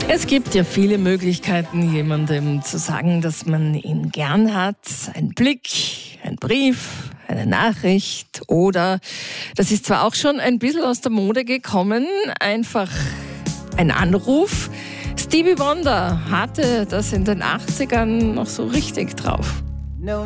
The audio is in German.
Es gibt ja viele Möglichkeiten, jemandem zu sagen, dass man ihn gern hat. Ein Blick, ein Brief, eine Nachricht oder, das ist zwar auch schon ein bisschen aus der Mode gekommen, einfach ein Anruf. Stevie Wonder hatte das in den 80ern noch so richtig drauf.